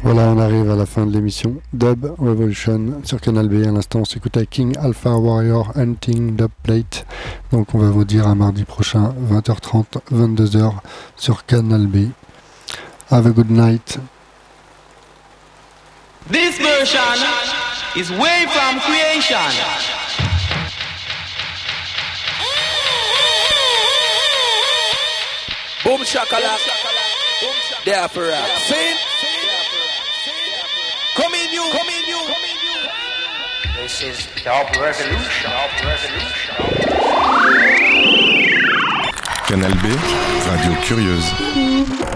Voilà, on arrive à la fin de l'émission. Dub Revolution sur Canal B. À l'instant, on s'écoutait King Alpha Warrior Hunting Dub Plate. Donc, on va vous dire à mardi prochain, 20h30, 22h sur Canal B. Have a good night. This version is way from creation. Boom shakalak, there for us. Sing. Come in you. This is Dub Revolution. Canal B, radio curieuse.